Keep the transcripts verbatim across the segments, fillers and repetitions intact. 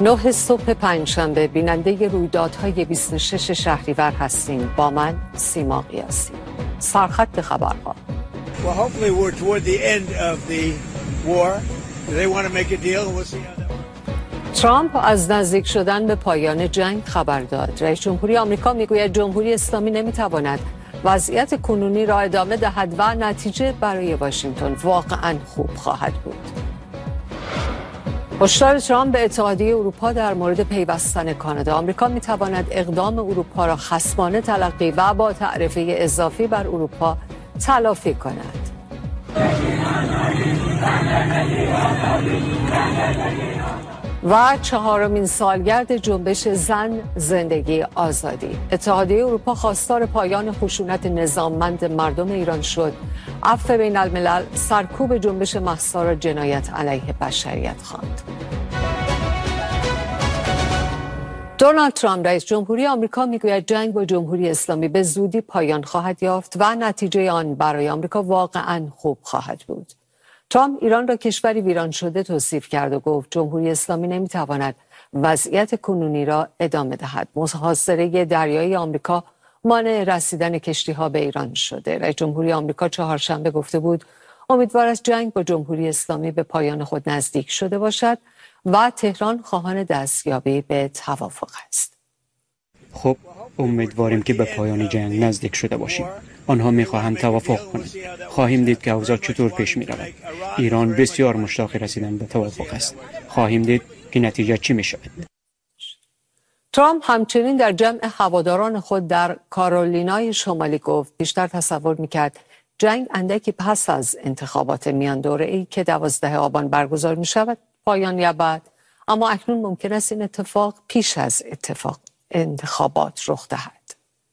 نه صبح پنجشنبه بیننده رویدادهای بیست و شش شهریور هستیم با من سیما قیاسی. سرخط خبرها. Well, hopefully we're toward the end of the war. They want to make a deal and we'll see how that... ترامپ از نزدیک شدن به پایان جنگ خبر داد. رئیس جمهوری آمریکا میگوید جمهوری اسلامی نمیتواند وضعیت کنونی را ادامه دهد و نتیجه برای واشنگتن واقعاً خوب خواهد بود. هشدار ترامپ به اتحادیه اروپا در مورد پیوستن کانادا. آمریکا میتواند اقدام اروپا را خصمانه تلقی و با تعرفه اضافی بر اروپا تلافی کند. و چهارمین سالگرد جنبش زن زندگی آزادی. اتحادیه اروپا خواستار پایان خشونت نظاممند مردم ایران شد. عفو بین الملل سرکوب جنبش مهسا را جنایت علیه بشریت خواند. دونالد ترامپ رئیس جمهوری آمریکا میگوید جنگ با جمهوری اسلامی به زودی پایان خواهد یافت و نتیجه آن برای آمریکا واقعاً خوب خواهد بود. ترامپ ایران را کشوری ویران شده توصیف کرد و گفت جمهوری اسلامی نمیتواند وضعیت کنونی را ادامه دهد. محاصره دریایی آمریکا مانع رسیدن کشتی‌ها به ایران شده. رئیس جمهوری آمریکا چهارشنبه گفته بود امیدوار است جنگ با جمهوری اسلامی به پایان خود نزدیک شده باشد و تهران خواهان دستیابی به توافق است. خب امیدواریم که به پایان جنگ نزدیک شده باشیم. آنها میخواهند توافق کنند. خواهیم دید که اوضاع چطور پیش می رود. ایران بسیار مشتاق رسیدن به توافق است. خواهیم دید که نتیجه چی می شود. ترامپ همچنین در جمع هواداران خود در کارولینای شمالی گفت بیشتر تصور میکرد جنگ اندکی پس از انتخابات میان دوره‌ای که دوازده آبان برگزار می شود پایان یابد، اما اکنون ممکن است این اتفاق پیش از اتفاق انتخابات رخ دهد.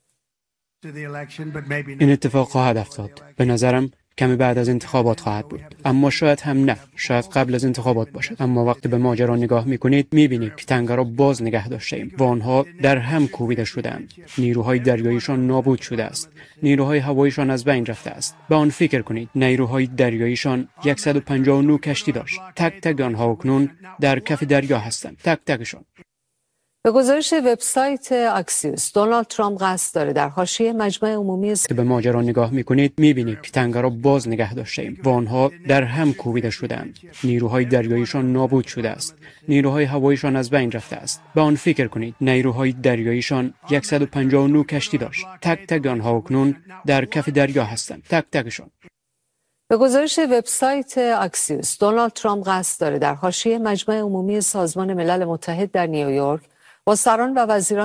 این اتفاق خواهد افتاد. به نظرم کمی بعد از انتخابات خواهد بود، اما شاید هم نه، شاید قبل از انتخابات باشد. اما وقتی به ماجرا نگاه میکنید میبینید که تنگه را باز نگه داشته ایم و آنها در هم کوبیده شدند. نیروهای دریاییشان نابود شده است، نیروهای هواییشان از بین رفته است. به آن فکر کنید. نیروهای دریاییشان صد و پنجاه و نه کشتی داشت. تک تک آنها اکنون در کف دریا هستند، تک تکشان. به گزارش وبسایت اکسیوس دونالد ترامپ قصد داره در حاشیه مجمع عمومی که به ماجرا نگاه میکنید میبینید که تنگه را باز نگه داشته ایم و آنها در هم کوبیده شدند. نیروهای دریاییشان نابود شده است، نیروهای هواییشان از بین رفته است. به آن فکر کنید. نیروهای دریاییشان صد و پنجاه و نه کشتی داشت. تک تک آنها اکنون در کف دریا هستند، تک تکشان. به گزارش وبسایت اکسیوس دونالد ترامپ قصد داره در حاشیه مجمع عمومی سازمان ملل متحد در نیویورک با سران و وزیران